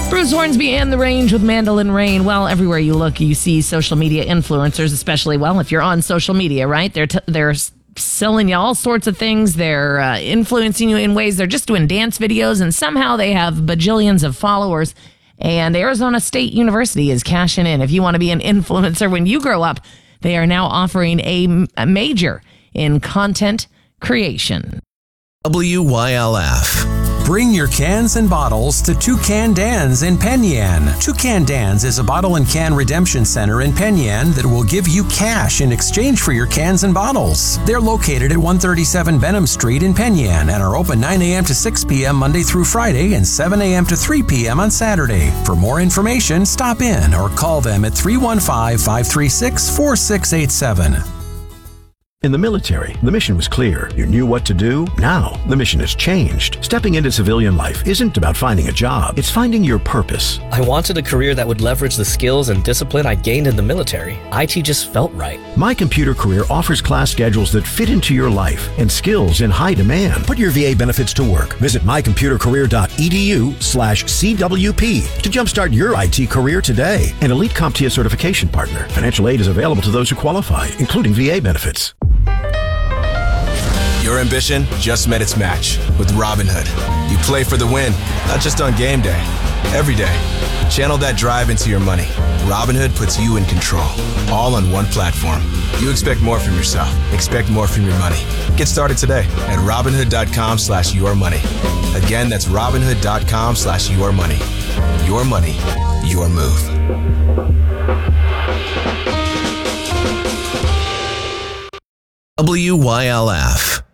Bruce Hornsby and The Range with Mandolin Rain. Well, everywhere you look, you see social media influencers, especially, well, if you're on social media, right? They're selling you all sorts of things. They're influencing you in ways. They're just doing dance videos, and somehow they have bajillions of followers. And Arizona State University is cashing in. If you want to be an influencer when you grow up, they are now offering a major in content creation. WYLF. Bring your cans and bottles to Toucan Dan's in Penn Yan. Toucan Dan's is a bottle and can redemption center in Penn Yan that will give you cash in exchange for your cans and bottles. They're located at 137 Benham Street in Penn Yan and are open 9 a.m. to 6 p.m. Monday through Friday and 7 a.m. to 3 p.m. on Saturday. For more information, stop in or call them at 315-536-4687. In the military, the mission was clear. You knew what to do. Now, the mission has changed. Stepping into civilian life isn't about finding a job. It's finding your purpose. I wanted a career that would leverage the skills and discipline I gained in the military. IT just felt right. My Computer Career offers class schedules that fit into your life and skills in high demand. Put your VA benefits to work. Visit mycomputercareer.edu/CWP to jumpstart your IT career today. An elite CompTIA certification partner. Financial aid is available to those who qualify, including VA benefits. Your ambition just met its match with Robinhood. You play for the win, not just on game day, every day. Channel that drive into your money. Robinhood puts you in control, all on one platform. You expect more from yourself. Expect more from your money. Get started today at Robinhood.com/yourmoney. Again, that's Robinhood.com/yourmoney. Your money, your move. WYLF.